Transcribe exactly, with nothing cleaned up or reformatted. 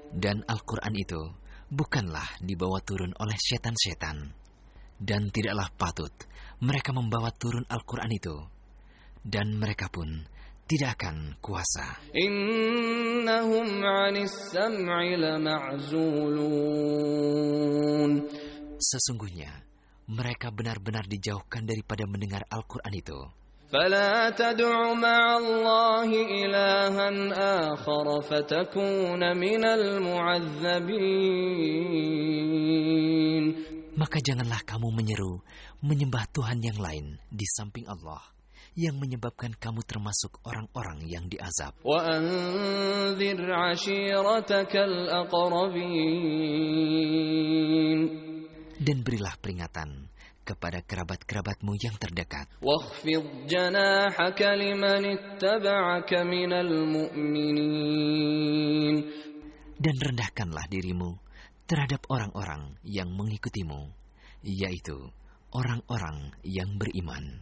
Dan Al-Quran itu bukanlah dibawa turun oleh setan-setan. Dan tidaklah patut mereka membawa turun Al-Quran itu. Dan mereka pun tidak akan kuasa. Innahum 'anis sam'i lama'zulun. Sesungguhnya mereka benar-benar dijauhkan daripada mendengar Al-Quran itu. فلا تدع مع الله إلها آخر فتكون من المعذبين. Maka janganlah kamu menyeru menyembah Tuhan yang lain di samping Allah, yang menyebabkan kamu termasuk orang-orang yang diazab. وأنذر عشيرتك الأقربين. Dan berilah peringatan kepada kerabat-kerabatmu yang terdekat. واخفض جناحك لمن اتبعك من المؤمنين. Dan rendahkanlah dirimu terhadap orang-orang yang mengikutimu, yaitu orang-orang yang beriman.